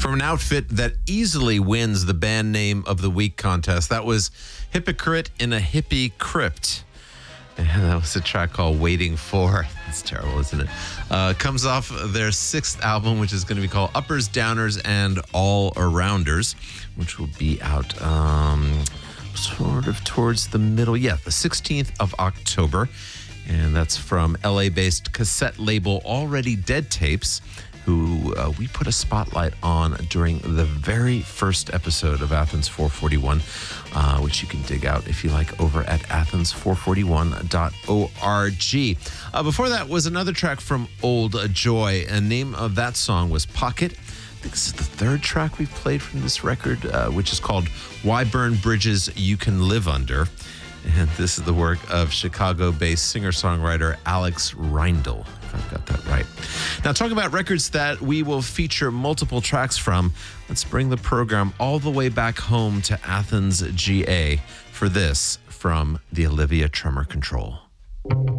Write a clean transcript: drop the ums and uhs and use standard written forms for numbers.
From an outfit that easily wins the Band Name of the Week contest. That was Hypocrite in a Hippie Crypt. And that was a track called Waiting For. It's terrible, isn't it? Comes off their sixth album, which is going to be called Uppers, Downers, and All Arounders, which will be out sort of towards the middle. Yeah, the 16th of October. And that's from LA-based cassette label Already Dead Tapes, who we put a spotlight on during the very first episode of Athens 441, which you can dig out if you like over at athens441.org. Before that was another track from Old Joy. The name of that song was Pocket. I think this is the third track we've played from this record, which is called Why Burn Bridges You Can Live Under. And this is the work of Chicago-based singer-songwriter Alex Reindl, if I've got that right. Now, talking about records that we will feature multiple tracks from, let's bring the program all the way back home to Athens, GA, for this from the Olivia Tremor Control.